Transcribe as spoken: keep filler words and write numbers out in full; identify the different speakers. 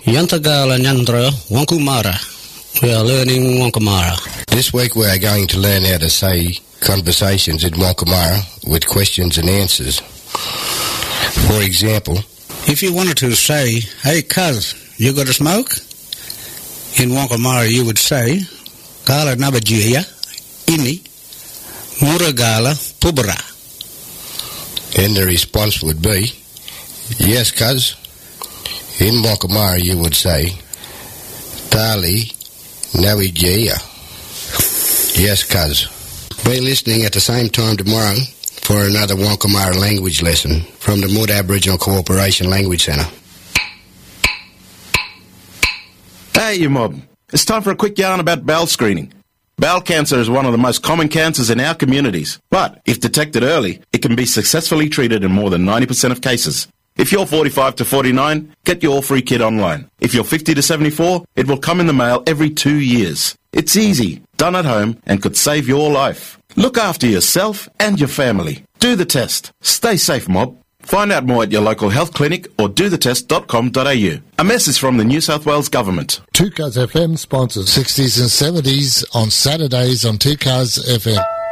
Speaker 1: Yantagala Nyandra Wankumara. We are learning Wankamara.
Speaker 2: This week we are going to learn how to say conversations in Wankamara with questions and answers. For example,
Speaker 1: if you wanted to say, "Hey, cuz, you got a smoke?" In Wankamara you would say, "Kala nabajia, ini, muragala pubra."
Speaker 2: And the response would be, "Yes, cuz." In Wankamara you would say, "Tali nawijia." Yes, cuz. Be listening at the same time tomorrow for another Wankamara language lesson from the Mood Aboriginal Cooperation Language Centre.
Speaker 3: Hey, you mob. It's time for a quick yarn about bowel screening. Bowel cancer is one of the most common cancers in our communities, but if detected early, it can be successfully treated in more than ninety percent of cases. If you're forty-five to forty-nine, get your free kit online. If you're fifty to seventy-four, it will come in the mail every two years. It's easy, done at home, and could save your life. Look after yourself and your family. Do the test. Stay safe, mob. Find out more at your local health clinic or do the test dot com dot a u. A message from the New South Wales Government.
Speaker 4: two Cars F M sponsors sixties and seventies on Saturdays on two Cars F M.